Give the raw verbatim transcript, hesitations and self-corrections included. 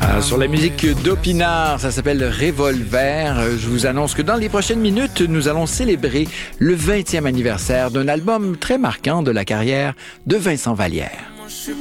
Euh, sur la musique d'Opinard, ça s'appelle Revolver. Euh, je vous annonce que dans les prochaines minutes, nous allons célébrer le vingtième anniversaire d'un album très marquant de la carrière de Vincent Vallière.